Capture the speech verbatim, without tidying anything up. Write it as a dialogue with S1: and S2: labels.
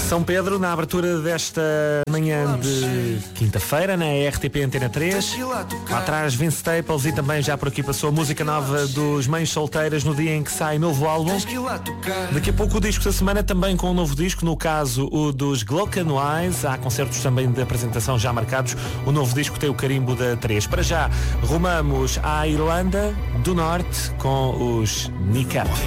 S1: São Pedro, na abertura desta manhã de quinta-feira, na R T P Antena três. Lá atrás, Vince Staples e também já por aqui passou a música nova dos Mães Solteiras no dia em que sai novo álbum. Daqui a pouco o disco da semana também com um novo disco, no caso o dos Glocken Wise. Há concertos também de apresentação já marcados. O novo disco tem o carimbo da três. Para já, rumamos à Irlanda do Norte com os Nick Up.